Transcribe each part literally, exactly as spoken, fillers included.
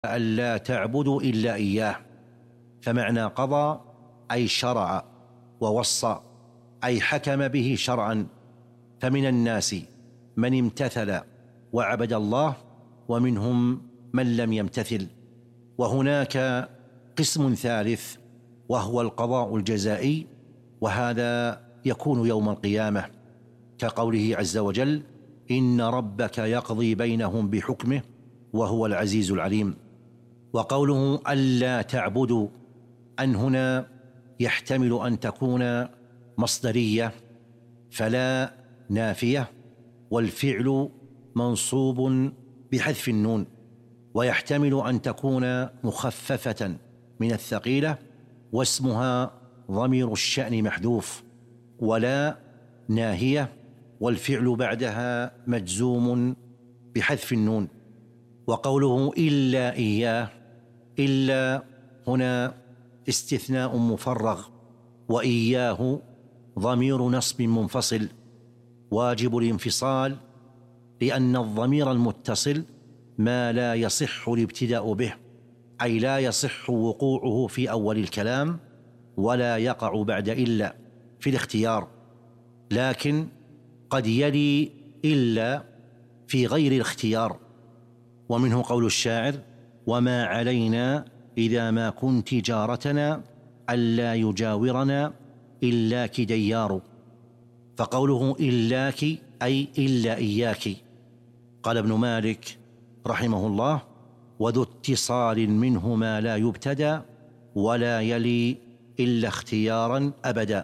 ألا تعبدوا إلا إياه، فمعنى قضى أي شرع، ووصى أي حكم به شرعا. فمن الناس من امتثل وعبد الله، ومنهم من لم يمتثل. وهناك قسم ثالث وهو القضاء الجزائي، وهذا يكون يوم القيامة، كقوله عز وجل: إن ربك يقضي بينهم بحكمه وهو العزيز العليم. وقوله ألا تعبدوا، أن هنا يحتمل أن تكون مصدرية، فلا نافية، والفعل منصوب بحذف النون، ويحتمل أن تكون مخففة من الثقيلة، واسمها ضمير الشأن محذوف، ولا ناهية، والفعل بعدها مجزوم بحذف النون. وقوله إلا إياه، إلا هنا استثناء مفرغ، وإياه ضمير نصب منفصل واجب الانفصال، لأن الضمير المتصل ما لا يصح الابتداء به، أي لا يصح وقوعه في أول الكلام ولا يقع بعد إلا في الاختيار، لكن قد يلي إلا في غير الاختيار. ومنه قول الشاعر: وما علينا إذا ما كنت جارتنا ألا يجاورنا إلاك ديار. فقوله إلاك أي إلا إياك. قال ابن مالك رحمه الله: وذو اتصال منه ما لا يبتدى ولا يلي إلا اختيارا أبدا.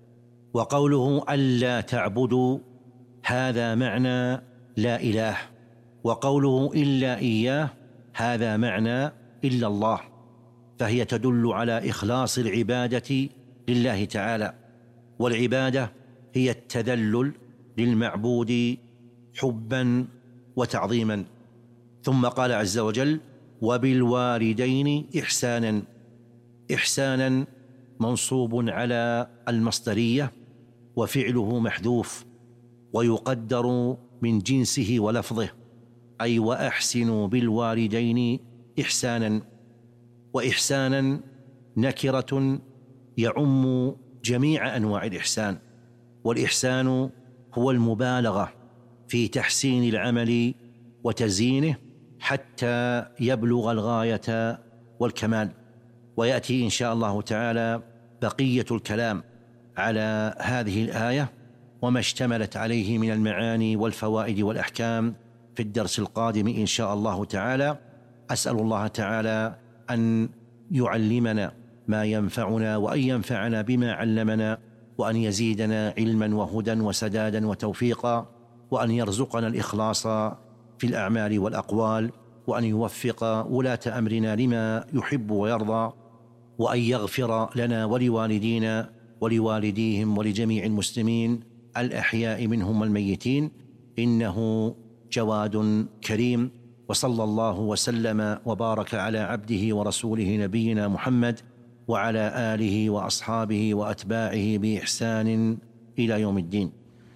وقوله ألا تعبدوا، هذا معنى لا إله، وقوله إلا إياه هذا معنى إلا الله، فهي تدل على إخلاص العبادة لله تعالى، والعبادة هي التذلل للمعبود حبا وتعظيما. ثم قال عز وجل: وبالوالدين إحسانا. إحسانا منصوب على المصدرية، وفعله محذوف، ويقدر من جنسه ولفظه، أي وأحسنوا بالوالدين إحسانا. وإحسانا نكرة يعم جميع أنواع الإحسان، والإحسان هو المبالغة في تحسين العمل وتزيينه حتى يبلغ الغاية والكمال. ويأتي إن شاء الله تعالى بقية الكلام على هذه الآية وما اشتملت عليه من المعاني والفوائد والأحكام في الدرس القادم إن شاء الله تعالى. أسأل الله تعالى أن يعلمنا ما ينفعنا، وأن ينفعنا بما علمنا، وأن يزيدنا علما وهدى وسدادا وتوفيقا، وأن يرزقنا الإخلاص في الأعمال والأقوال، وأن يوفق ولاة أمرنا لما يحب ويرضى، وأن يغفر لنا ولوالدينا ولوالديهم ولجميع المسلمين الأحياء منهم والميتين، إنه جواد كريم. وصلى الله وسلم وبارك على عبده ورسوله نبينا محمد وعلى آله وأصحابه وأتباعه بإحسان إلى يوم الدين.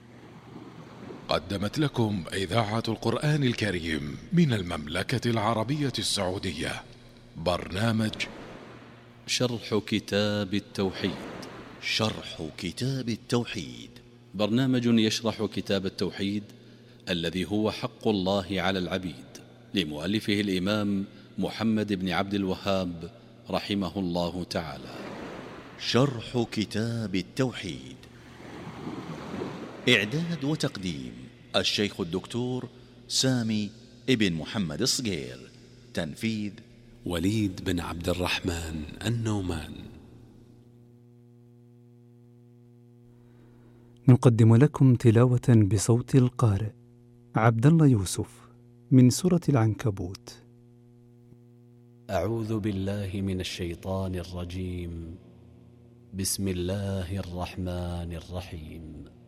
قدمت لكم إذاعة القرآن الكريم من المملكة العربية السعودية برنامج شرح كتاب التوحيد. شرح كتاب التوحيد برنامج يشرح كتاب التوحيد الذي هو حق الله على العبيد، لمؤلفه الإمام محمد بن عبد الوهاب رحمه الله تعالى. شرح كتاب التوحيد، إعداد وتقديم الشيخ الدكتور سامي ابن محمد الصقير، تنفيذ وليد بن عبد الرحمن النومان. نقدم لكم تلاوة بصوت القارئ عبد الله يوسف من سورة العنكبوت. أعوذ بالله من الشيطان الرجيم. بسم الله الرحمن الرحيم.